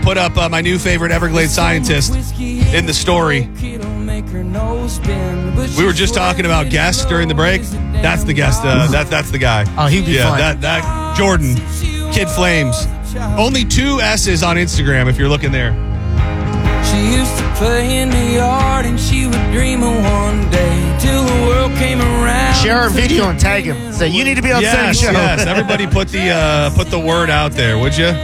put up my new favorite Everglades scientist in the story. We were just talking about guests during the break. That's the guest. That's the guy. Oh, he'd be fun. That Jordan, Kid Flames. Only 2 S's on Instagram if you're looking there. She used to play in the yard and she would dream of one day till the world came around. Share our video and tag him. Say, you need to be on Setting Show. Yes, everybody put the word out there, would you?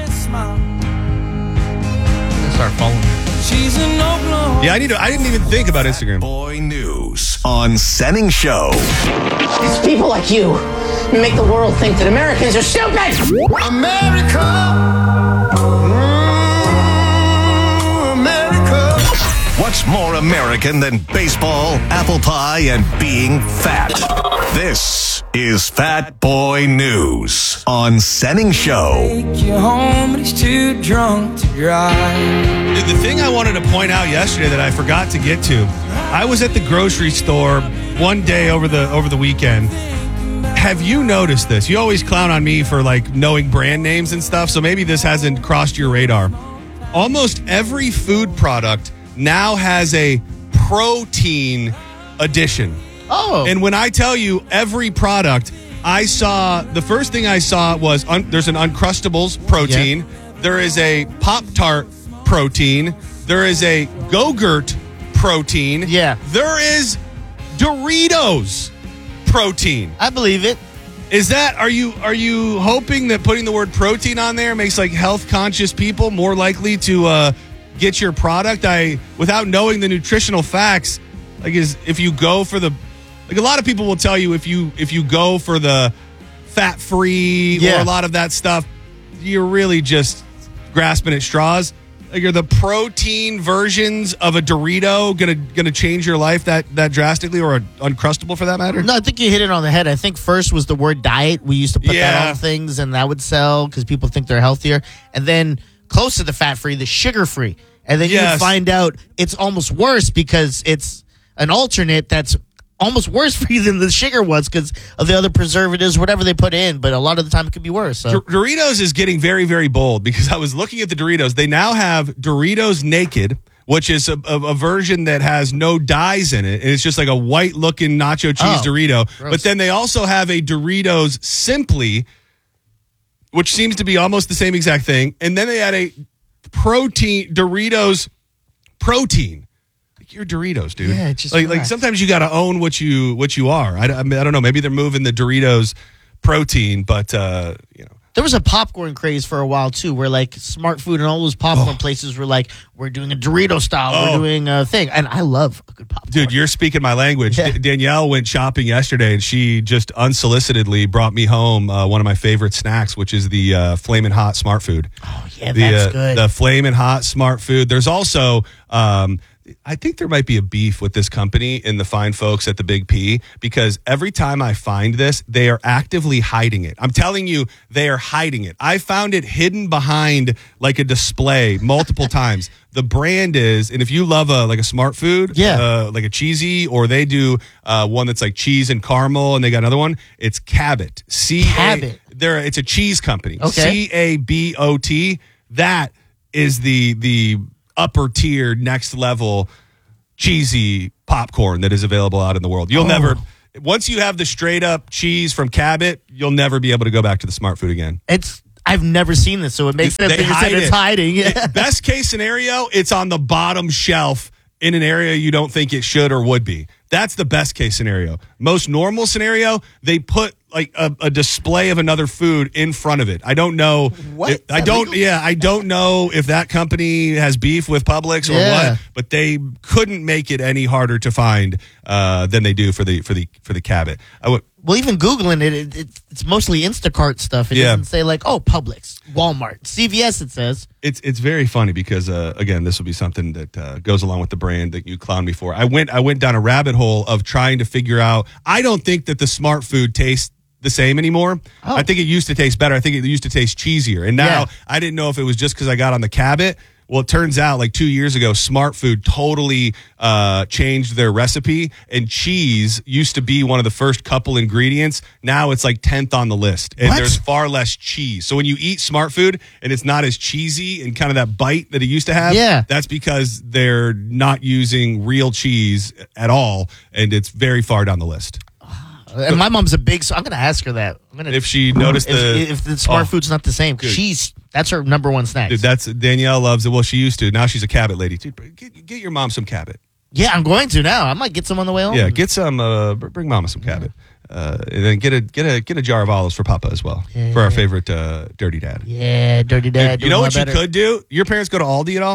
Start following. She's in Oklahoma. Yeah, I didn't even think about Instagram. Boy News on Setting Show. It's people like you who make the world think that Americans are stupid. America. What's more American than baseball, apple pie, and being fat? This is Fat Boy News on Setting Show. Take you home, but he's too drunk to drive. The thing I wanted to point out yesterday that I forgot to get to, I was at the grocery store one day over the weekend. Have you noticed this? You always clown on me for like knowing brand names and stuff, so maybe this hasn't crossed your radar. Almost every food product now has a protein addition. Oh. And when I tell you every product, the first thing I saw was there's an Uncrustables protein. Yeah. There is a Pop-Tart protein. There is a Go-Gurt protein. Yeah. There is Doritos protein. I believe it. Is that, are you hoping that putting the word protein on there makes like health conscious people more likely to get your product? Without knowing the nutritional facts, like if you go for a lot of people will tell you if you go for the fat free or a lot of that stuff, you're really just grasping at straws. Like, are the protein versions of a Dorito gonna change your life that drastically, or an Uncrustable for that matter? No, I think you hit it on the head. I think first was the word diet. We used to put that on things, and that would sell because people think they're healthier. And then close to the fat-free, the sugar-free. And then you find out it's almost worse because it's an alternate that's almost worse for you than the sugar was because of the other preservatives, whatever they put in. But a lot of the time it could be worse. So. Doritos is getting very, very bold because I was looking at the Doritos. They now have Doritos Naked, which is a version that has no dyes in it. And it's just like a white-looking nacho cheese Dorito. Gross. But then they also have a Doritos Simply, which seems to be almost the same exact thing. And then they had a Doritos Protein. You're Doritos, dude. Yeah, just like sometimes you got to own what you are. I don't know. Maybe they're moving the Doritos protein, but There was a popcorn craze for a while too, where like Smart Food and all those popcorn places were like, we're doing a Dorito style, we're doing a thing, and I love a good popcorn. Dude, you're speaking my language. Yeah. Danielle went shopping yesterday, and she just unsolicitedly brought me home one of my favorite snacks, which is the Flamin' Hot Smart Food. Oh yeah, that's good. The Flamin' Hot Smart Food. There's also I think there might be a beef with this company and the fine folks at the Big P, because every time I find this, they are actively hiding it. I'm telling you, they are hiding it. I found it hidden behind like a display multiple times. The brand is, and if you love a Smart Food, like a cheesy, or they do one that's like cheese and caramel, and they got another one, it's Cabot. Cabot. It's a cheese company. Okay. CABOT. That is the upper tier, next level cheesy popcorn that is available out in the world. You'll never, once you have the straight up cheese from Cabot, you'll never be able to go back to the Smart Food again. I've never seen this, so it makes sense that you said it's hiding. Yeah. Best case scenario, it's on the bottom shelf in an area you don't think it should or would be. That's the best case scenario. Most normal scenario, they put like a display of another food in front of it. I don't know. What? I don't know if that company has beef with Publix or what, but they couldn't make it any harder to find than they do for the Cabot. Well, even Googling it's mostly Instacart stuff. It doesn't say like, Publix, Walmart, CVS, it says. It's very funny because, again, this will be something that goes along with the brand that you clowned me for. I went down a rabbit hole of trying to figure out, I don't think that the Smart Food tastes the same anymore. I think it used to taste better. I think it used to taste cheesier. And now I didn't know if it was just because I got on the Cabot, Well, it turns out like 2 years ago, Smart Food totally changed their recipe, and cheese used to be one of the first couple ingredients. Now it's like 10th on the list, and there's far less cheese. So when you eat Smart Food and it's not as cheesy and kind of that bite that it used to have, that's because they're not using real cheese at all, and it's very far down the list. And my mom's a big, so I'm going to ask her that. If she noticed if the Smart Food's not the same, cheese, that's her number one snack. Dude, Danielle loves it. Well, she used to. Now she's a Cabot lady. Dude, get your mom some Cabot. Yeah, I'm going to now. I might get some on the way home. Yeah, get some. Bring Mama some Cabot, and then get a jar of olives for Papa as well, for our favorite Dirty Dad. Yeah, Dirty Dad. Dude, you know what you could do? Your parents go to Aldi at all?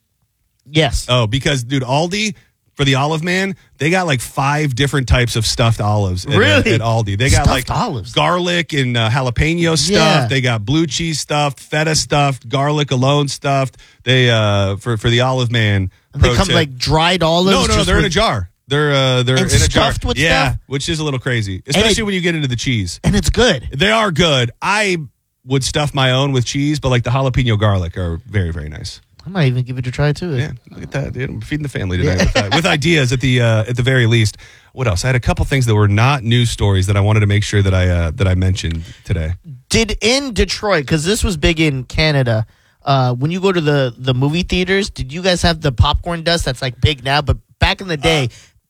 Yes. Oh, because dude, Aldi. For the Olive Man, they got like 5 different types of stuffed olives at Aldi. They got stuffed like olives. Garlic and jalapeno stuffed. Yeah. They got blue cheese stuffed, feta stuffed, garlic alone stuffed. They for the Olive Man. They come like dried olives. No, they're in a jar. They're in a jar. Stuffed with stuff? Which is a little crazy, especially when you get into the cheese. And it's good. They are good. I would stuff my own with cheese, but like the jalapeno garlic are very, very nice. I might even give it a try too. Yeah, look at that, dude. I'm feeding the family tonight with ideas at the very least. What else? I had a couple things that were not news stories that I wanted to make sure that I mentioned today. Did in Detroit, because this was big in Canada, when you go to the movie theaters, did you guys have the popcorn dust that's like big now? But back in the day,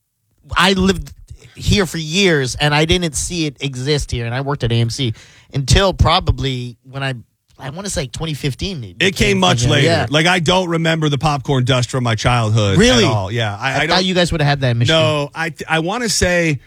I lived here for years and I didn't see it exist here, and I worked at AMC until probably when I want to say 2015. It came much later. Yeah. Like, I don't remember the popcorn dust from my childhood at all. Yeah. I thought you guys would have had that in Michigan. No, I want to say,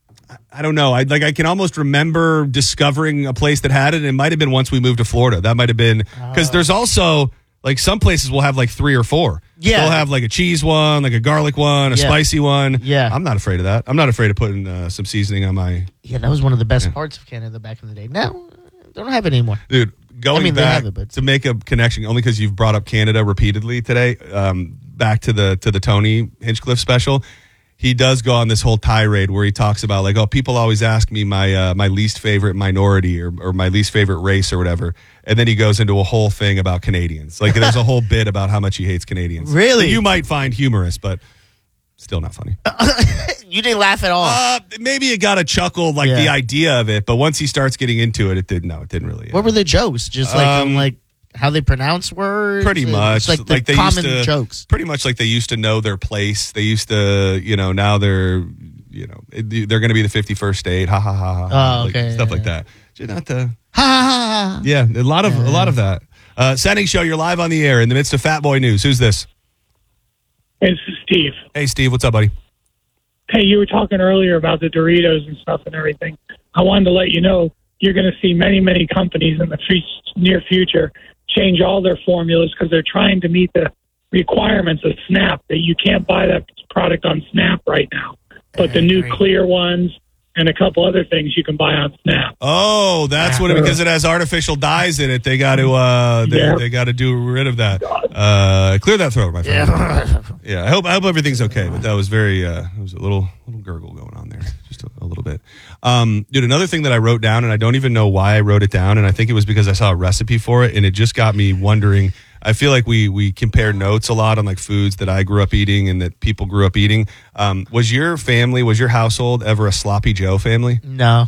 I don't know. I can almost remember discovering a place that had it. It might have been once we moved to Florida. That might have been, because there's also, like, some places will have like 3 or 4. Yeah. They'll have like a cheese one, like a garlic one, a spicy one. Yeah. I'm not afraid of that. I'm not afraid of putting some seasoning on my... Yeah, that was one of the best parts of Canada back in the day. Now, they don't have it anymore. Dude. Going back to make a connection, only because you've brought up Canada repeatedly today, back to the Tony Hinchcliffe special, he does go on this whole tirade where he talks about like, oh, people always ask me my least favorite minority or my least favorite race or whatever, and then he goes into a whole thing about Canadians. Like, there's a whole bit about how much he hates Canadians. Really? That you might find humorous, but still not funny. You didn't laugh at all. Maybe it got a chuckle, like the idea of it, but once he starts getting into it, it didn't really. What were the jokes? Just like how they pronounce words? Pretty much. Like the they common used to, jokes. Pretty much like they used to know their place. They used to, now they're, they're going to be the 51st state. Ha, ha, ha, ha. Oh, okay. Stuff like that. Not the... Ha, ha, ha. Yeah, a lot of that. Setting show, you're live on the air in the midst of Fat Boy News. Who's this? Hey, this is Steve. Hey, Steve. What's up, buddy? Hey, you were talking earlier about the Doritos and stuff and everything. I wanted to let you know you're going to see many, many companies in the near future change all their formulas because they're trying to meet the requirements of Snap, that you can't buy that product on Snap right now. But the new clear ones and a couple other things you can buy on Snap. Oh, that's what because it has artificial dyes in it. They got to they got to do rid of that. Clear that throat, my friend. Yeah, I hope everything's okay. But that was very there was a little gurgle going on there, just a little bit. Dude, another thing that I wrote down, and I don't even know why I wrote it down, and I think it was because I saw a recipe for it, and it just got me wondering. I feel like we compare notes a lot on like foods that I grew up eating and that people grew up eating. Was your household ever a Sloppy Joe family? No.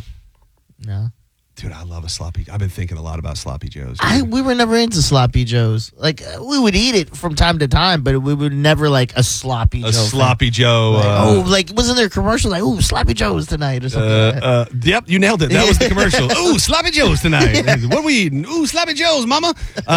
Dude, I love a Sloppy. I've been thinking a lot about Sloppy Joes. We were never into Sloppy Joes. Like, we would eat it from time to time, but we would never like a Sloppy Joe. A Sloppy Joe. Wasn't there a commercial like, "Ooh, Sloppy Joes tonight" or something? Like that? Yep, you nailed it. That was the commercial. Ooh, Sloppy Joes tonight. What are we eating? Ooh, Sloppy Joes, mama.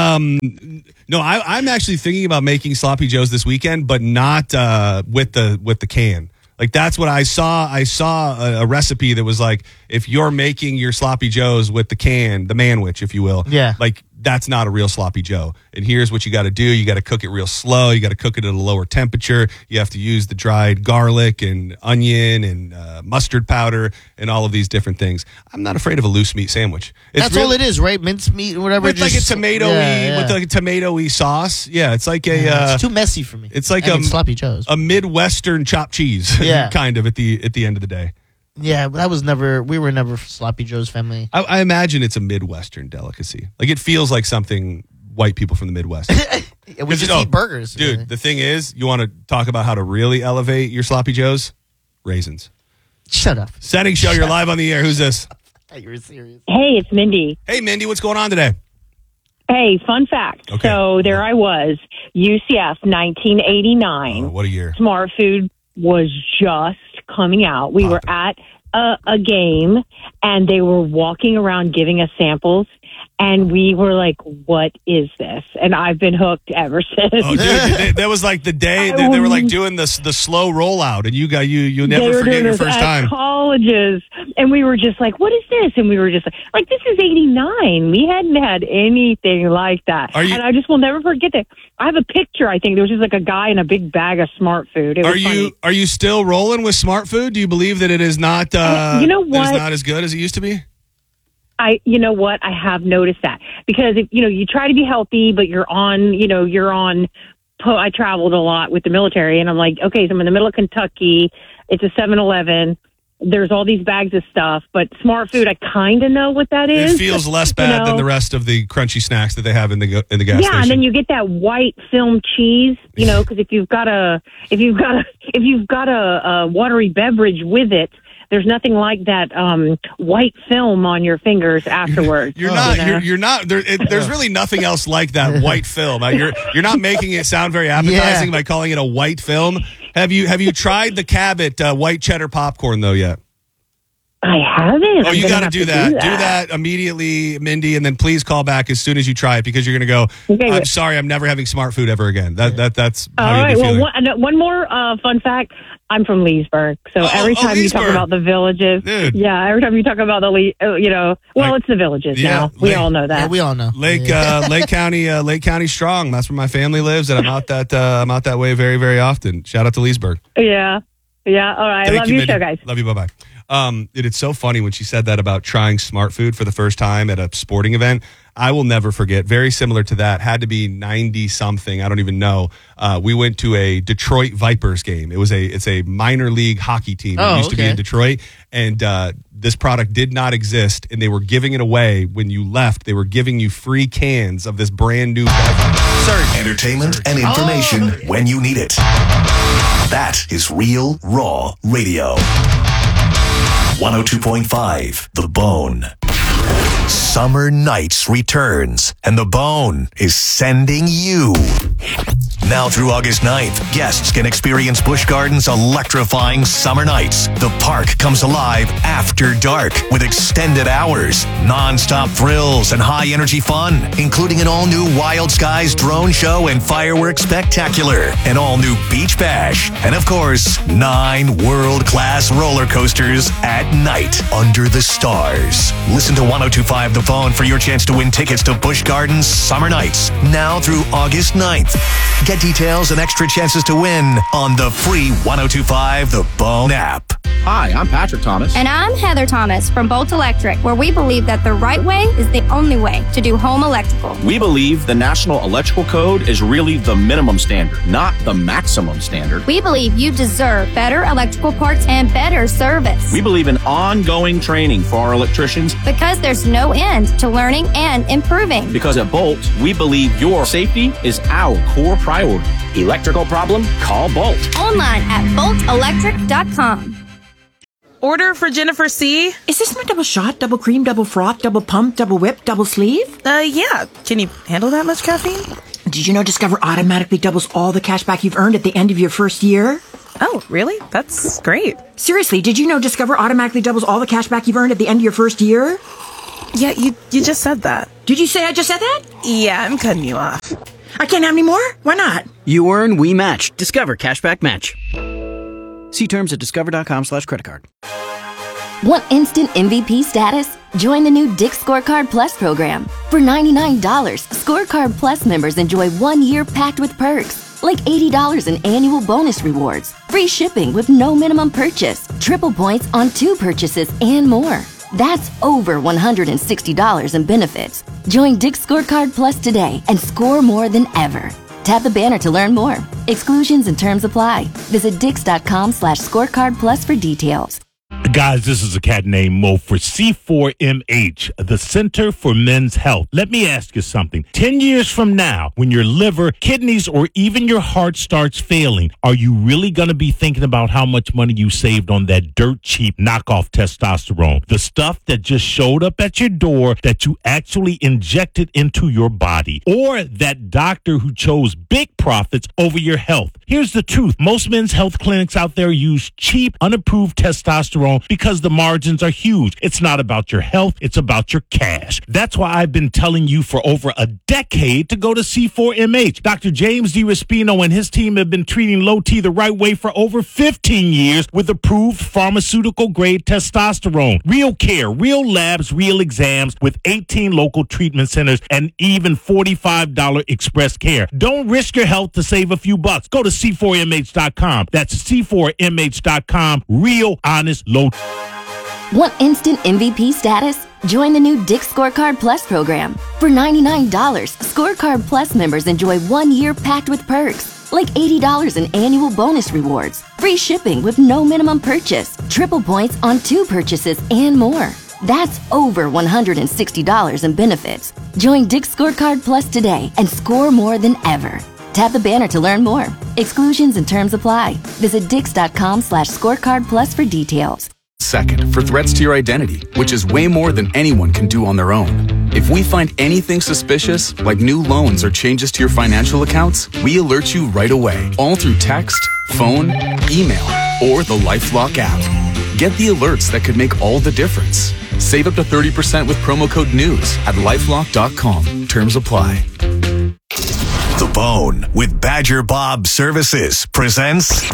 No, I'm actually thinking about making Sloppy Joes this weekend, but not with the can. Like, that's what I saw. I saw a recipe that was like, if you're making your Sloppy Joes with the can, the manwich, if you will. Yeah. Like, that's not a real Sloppy Joe. And here's what you got to do. You got to cook it real slow. You got to cook it at a lower temperature. You have to use the dried garlic and onion and mustard powder and all of these different things. I'm not afraid of a loose meat sandwich. That's all it is, right? Mince meat or whatever. With like a tomatoey, with like a tomatoey sauce. Yeah, it's like it's too messy for me. It's like Sloppy Joes. A Midwestern chopped cheese. Yeah. Kind of at the end of the day. Yeah, but we were never Sloppy Joe's family. I imagine it's a Midwestern delicacy. Like, it feels like something white people from the Midwest. We just eat burgers. Dude, the thing is, you want to talk about how to really elevate your sloppy joes? Raisins. Shut up. Setting show, you're live on the air. Who's this? I thought you were serious. Hey, it's Mindy. Hey, Mindy, what's going on today? Hey, fun fact. Okay. So there I was, UCF 1989. Oh, what a year. Smart Food was just coming out. We were at a game, and they were walking around giving us samples, and we were like, what is this? And I've been hooked ever since. Oh, dude, that was like the day that they were like doing the slow rollout, and you'll never forget your first time. Colleges, and we were just like, what is this? And we were just like this is 89. We hadn't had anything like that. And I just will never forget that. I have a picture, I think. There was just like a guy in a big bag of Smart Food. It was funny. Are you still rolling with Smart Food? Do you believe that it is not you know what? It is not as good as it used to be? You know what? I have noticed that because if you try to be healthy, but you're on. I traveled a lot with the military, and I'm like, okay, so I'm in the middle of Kentucky. It's a 7-Eleven. There's all these bags of stuff, but Smart Food, I kind of know what that is. It feels less bad than the rest of the crunchy snacks that they have in the gas station. Yeah, and then you get that white film cheese, because if you've got a watery beverage with it, there's nothing like that white film on your fingers afterwards. You're not. There's really nothing else like that white film. You're not making it sound very appetizing by calling it a white film. Have you tried the Cabot white cheddar popcorn though yet? I haven't. Oh, you got to do that. Do that immediately, Mindy, and then please call back as soon as you try it because you're going to go, okay, I'm sorry, I'm never having Smart Food ever again. That's how all right. Well, one more fun fact. I'm from Leesburg, so every time you talk about the villages, dude. Yeah, every time you talk about it's the villages now. We all know that. Yeah, we all know. Lake County strong. That's where my family lives, and I'm out that way very, very often. Shout out to Leesburg. Yeah. All right. Thank Love you, your Mindy. show, guys. Love you. Bye-bye. It's so funny when she said that about trying Smart Food for the first time at a sporting event. I will never forget. Very similar to that. Had to be 90-something. I don't even know. We went to a Detroit Vipers game. It's a minor league hockey team. It used to be in Detroit. And this product did not exist. And they were giving it away when you left. They were giving you free cans of this brand new beverage. Entertainment and information when you need it. That is Real Raw Radio. 102.5 The Bone. Summer Nights returns, and The Bone is sending you. Now through August 9th, guests can experience Busch Gardens' electrifying summer nights. The park comes alive after dark with extended hours, non-stop thrills, and high-energy fun, including an all-new Wild Skies drone show and fireworks spectacular, an all-new beach bash, and of course, 9 world-class roller coasters at night under the stars. Listen to 102.5 The Phone for your chance to win tickets to Busch Gardens Summer Nights, now through August 9th. Get details and extra chances to win on the free 102.5 The Bone app. Hi, I'm Patrick Thomas. And I'm Heather Thomas from Bolt Electric, where we believe that the right way is the only way to do home electrical. We believe the National Electrical Code is really the minimum standard, not the maximum standard. We believe you deserve better electrical parts and better service. We believe in ongoing training for our electricians because there's no end to learning and improving. Because at Bolt, we believe your safety is our core priority. Electrical problem? Call Bolt. Online at boltelectric.com. Order for Jennifer C. Is this my double shot, double cream, double froth, double pump, double whip, double sleeve? Yeah. Can you handle that much caffeine? Did you know Discover automatically doubles all the cash back you've earned at the end of your first year? Oh, really? That's great. Seriously, did you know Discover automatically doubles all the cash back you've earned at the end of your first year? Yeah, you just said that. Did you say I just said that? Yeah, I'm cutting you off. I can't have any more? Why not? You earn, we match. Discover Cashback Match. See terms at discover.com/creditcard. Want instant MVP status? Join the new Dick's Scorecard Plus program. For $99, Scorecard Plus members enjoy 1 year packed with perks, like $80 in annual bonus rewards, free shipping with no minimum purchase, triple points on 2 purchases, and more. That's over $160 in benefits. Join Dick's Scorecard Plus today and score more than ever. Tap the banner to learn more. Exclusions and terms apply. Visit Dix.com/scorecard plus for details. Guys, this is a cat named Mo for C4MH, the Center for Men's Health. Let me ask you something. 10 years from now, when your liver, kidneys, or even your heart starts failing, are you really going to be thinking about how much money you saved on that dirt cheap knockoff testosterone? The stuff that just showed up at your door that you actually injected into your body, or that doctor who chose big profits over your health. Here's the truth. Most men's health clinics out there use cheap, unapproved testosterone because the margins are huge. It's not about your health. It's about your cash. That's why I've been telling you for over a decade to go to C4MH. Dr. James DiRespino and his team have been treating low T the right way for over 15 years with approved pharmaceutical-grade testosterone. Real care, real labs, real exams with 18 local treatment centers and even $45 express care. Don't risk your health to save a few bucks. Go to C4MH.com. That's C4MH.com. Real, honest, low. Want instant MVP status? Join the new Dick's Scorecard Plus program. For $99, Scorecard Plus members enjoy 1 year packed with perks, like $80 in annual bonus rewards, free shipping with no minimum purchase, triple points on 2 purchases, and more. That's over $160 in benefits. Join Dick's Scorecard Plus today and score more than ever. Tap the banner to learn more. Exclusions and terms apply. Visit Dix.com/scorecard plus for details. Second, for threats to your identity, which is way more than anyone can do on their own. If we find anything suspicious, like new loans or changes to your financial accounts, we alert you right away, all through text, phone, email, or the LifeLock app. Get the alerts that could make all the difference. Save up to 30% with promo code NEWS at LifeLock.com. Terms apply. The Bone with Badger Bob Services presents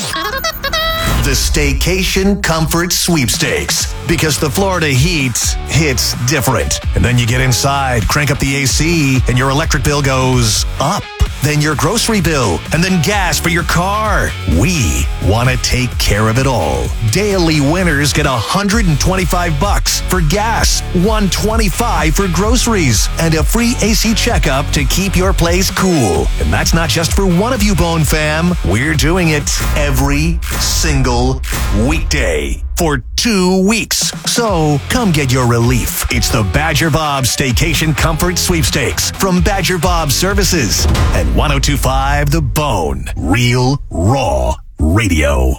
the Staycation Comfort Sweepstakes. Because the Florida heat hits different. And then you get inside, crank up the AC, and your electric bill goes up. Then your grocery bill, and then gas for your car. We want to take care of it all. Daily winners get $125 for gas, $125 for groceries, and a free AC checkup to keep your place cool. And that's not just for one of you, Bone fam. We're doing it every single weekday for 2 weeks. So come get your relief. It's the Badger Bob Staycation Comfort Sweepstakes from Badger Bob Services and 102.5 The Bone. Real, raw radio.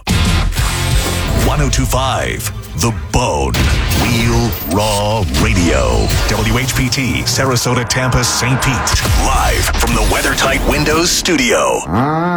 102.5 The Bone. Real, raw radio. WHPT, Sarasota, Tampa, St. Pete. Live from the WeatherTight Windows studio.